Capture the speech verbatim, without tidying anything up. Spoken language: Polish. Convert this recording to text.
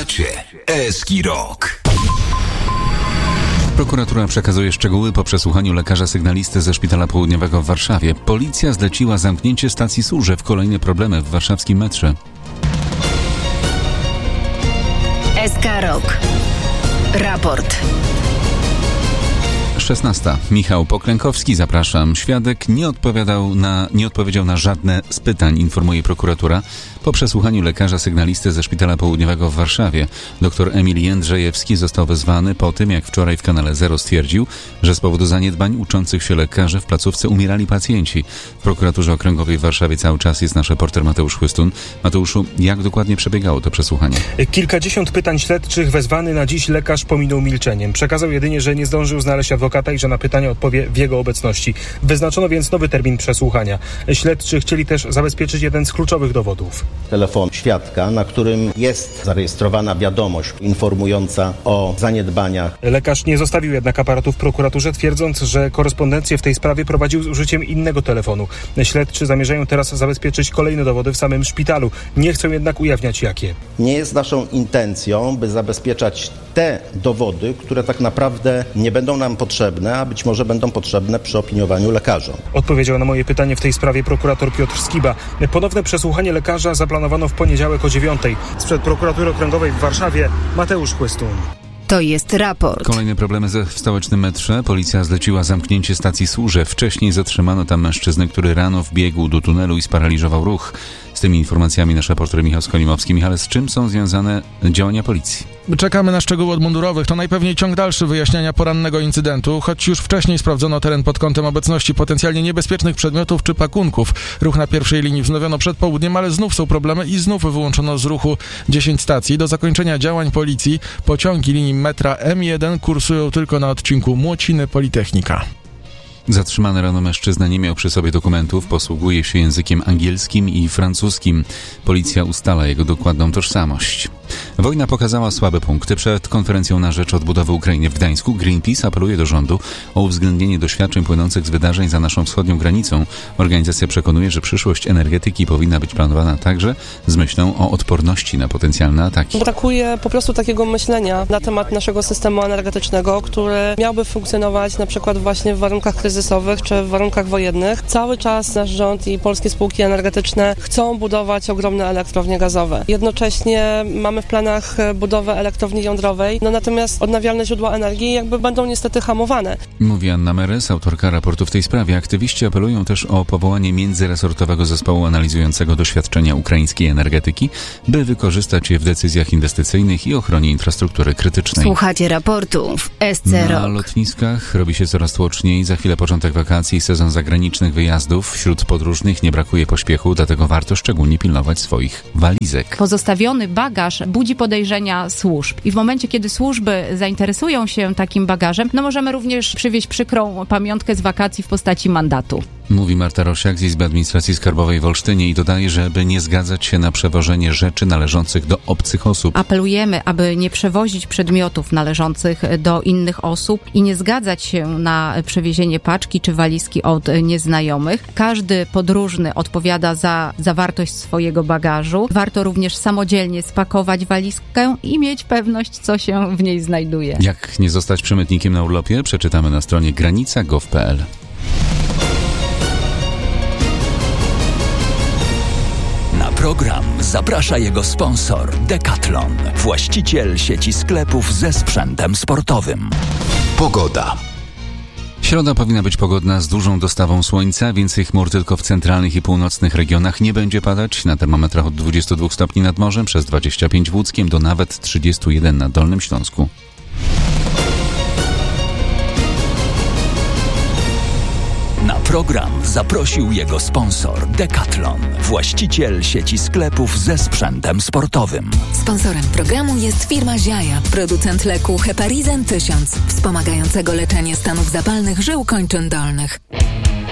Słuchacie Eski Rock. Prokuratura przekazuje szczegóły po przesłuchaniu lekarza sygnalisty ze Szpitala Południowego w Warszawie. Policja zleciła zamknięcie stacji Służew. Kolejne problemy w warszawskim metrze. S K Rock. Raport. szesnasta. Michał Poklękowski, zapraszam. Świadek nie odpowiadał na, nie odpowiedział na żadne z pytań, informuje prokuratura. Po przesłuchaniu lekarza sygnalisty ze Szpitala Południowego w Warszawie dr Emil Jędrzejewski został wezwany po tym, jak wczoraj w kanale Zero stwierdził, że z powodu zaniedbań uczących się lekarzy w placówce umierali pacjenci. W prokuraturze okręgowej w Warszawie cały czas jest nasz reporter Mateusz Chłystun. Mateuszu, jak dokładnie przebiegało to przesłuchanie? Kilkadziesiąt pytań śledczych wezwany na dziś lekarz pominął milczeniem. Przekazał jedynie, że nie zdążył znaleźć adwokata i że na pytania odpowie w jego obecności. Wyznaczono więc nowy termin przesłuchania. Śledczy chcieli też zabezpieczyć jeden z kluczowych dowodów. Telefon świadka, na którym jest zarejestrowana wiadomość informująca o zaniedbaniach. Lekarz nie zostawił jednak aparatu w prokuraturze, twierdząc, że korespondencję w tej sprawie prowadził z użyciem innego telefonu. Śledczy zamierzają teraz zabezpieczyć kolejne dowody w samym szpitalu. Nie chcą jednak ujawniać jakie. Nie jest naszą intencją, by zabezpieczać te dowody, które tak naprawdę nie będą nam potrzebne, a być może będą potrzebne przy opiniowaniu lekarzom. Odpowiedział na moje pytanie w tej sprawie prokurator Piotr Skiba. Ponowne przesłuchanie lekarza zaplanowano w poniedziałek o dziewiątej. Sprzed prokuratury okręgowej w Warszawie Mateusz Chłystun. To jest raport. Kolejne problemy ze w stołecznym metrze. Policja zleciła zamknięcie stacji Służew. Wcześniej zatrzymano tam mężczyznę, który rano wbiegł do tunelu i sparaliżował ruch. Z tymi informacjami nasz reporter Michał Skolimowski. Michale, z czym są związane działania policji? Czekamy na szczegóły od mundurowych. To najpewniej ciąg dalszy wyjaśniania porannego incydentu, choć już wcześniej sprawdzono teren pod kątem obecności potencjalnie niebezpiecznych przedmiotów czy pakunków. Ruch na pierwszej linii wznowiono przed południem, ale znów są problemy i znów wyłączono z ruchu dziesięć stacji. Do zakończenia działań policji pociągi linii metra M jeden kursują tylko na odcinku Młociny-Politechnika. Zatrzymany rano mężczyzna nie miał przy sobie dokumentów, posługuje się językiem angielskim i francuskim. Policja ustala jego dokładną tożsamość. Wojna pokazała słabe punkty. Przed konferencją na rzecz odbudowy Ukrainy w Gdańsku Greenpeace apeluje do rządu o uwzględnienie doświadczeń płynących z wydarzeń za naszą wschodnią granicą. Organizacja przekonuje, że przyszłość energetyki powinna być planowana także z myślą o odporności na potencjalne ataki. Brakuje po prostu takiego myślenia na temat naszego systemu energetycznego, który miałby funkcjonować na przykład właśnie w warunkach kryzysowych czy w warunkach wojennych. Cały czas nasz rząd i polskie spółki energetyczne chcą budować ogromne elektrownie gazowe. Jednocześnie mamy w planach budowę elektrowni jądrowej, no natomiast odnawialne źródła energii jakby będą niestety hamowane. Mówi Anna Merys, autorka raportu w tej sprawie. Aktywiści apelują też o powołanie międzyresortowego zespołu analizującego doświadczenia ukraińskiej energetyki, by wykorzystać je w decyzjach inwestycyjnych i ochronie infrastruktury krytycznej. Słuchacie raportu w S C Rock. Na lotniskach robi się coraz tłoczniej. Za chwilę początek wakacji i sezon zagranicznych wyjazdów. Wśród podróżnych nie brakuje pośpiechu, dlatego warto szczególnie pilnować swoich walizek. Pozostawiony bagaż budzi podejrzenia służb. I w momencie, kiedy służby zainteresują się takim bagażem, no możemy również przywieźć przykrą pamiątkę z wakacji w postaci mandatu. Mówi Marta Rosiak z Izby Administracji Skarbowej w Olsztynie i dodaje, że by nie zgadzać się na przewożenie rzeczy należących do obcych osób. Apelujemy, aby nie przewozić przedmiotów należących do innych osób i nie zgadzać się na przewiezienie paczki czy walizki od nieznajomych. Każdy podróżny odpowiada za zawartość swojego bagażu. Warto również samodzielnie spakować walizkę i mieć pewność, co się w niej znajduje. Jak nie zostać przemytnikiem na urlopie? Przeczytamy na stronie granica kropka gov kropka p l. Na program zaprasza jego sponsor Decathlon, właściciel sieci sklepów ze sprzętem sportowym. Pogoda. Środa powinna być pogodna z dużą dostawą słońca, więcej chmur tylko w centralnych i północnych regionach. Nie będzie padać, na termometrach od dwudziestu dwóch stopni nad morzem, przez dwadzieścia pięć w Łódzkiem do nawet trzydziestu jeden na Dolnym Śląsku. Na program zaprosił jego sponsor Decathlon, właściciel sieci sklepów ze sprzętem sportowym. Sponsorem programu jest firma Ziaja, producent leku Heparizan tysiąc, wspomagającego leczenie stanów zapalnych żył kończyn dolnych.